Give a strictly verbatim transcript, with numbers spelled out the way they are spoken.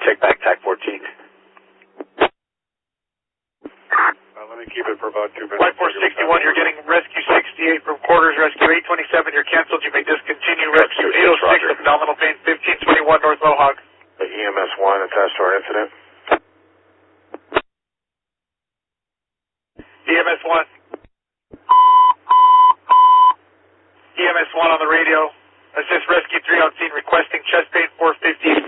Check back, T A C fourteen. Uh, let me keep it for about two minutes. Flight four sixty-one, you're getting rescue sixty-eight from quarters, rescue eight twenty-seven, you're canceled. You may discontinue rescue eight oh six, abdominal pain, fifteen twenty-one, North Mohawk. The E M S one attached to our incident. E M S one. E M S one on the radio. Assist rescue three on scene requesting chest pain four fifty.